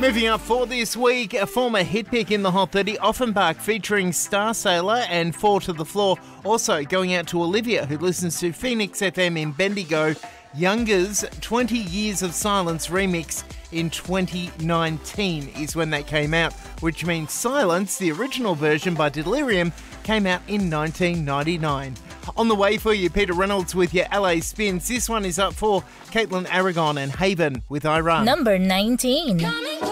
Moving up for this week, a former hit pick in the Hot 30, Offenbach featuring Star Sailor and Four to the Floor. Also going out to Olivia, who listens to Phoenix FM in Bendigo. Younger's 20 Years of Silence remix in 2019 is when that came out, which means Silence, the original version by Delirium, came out in 1999. On the way for you, Peter Reynolds with your LA Spins. This one is up for Caitlin Aragon and Haven with I Run. Number 19. Coming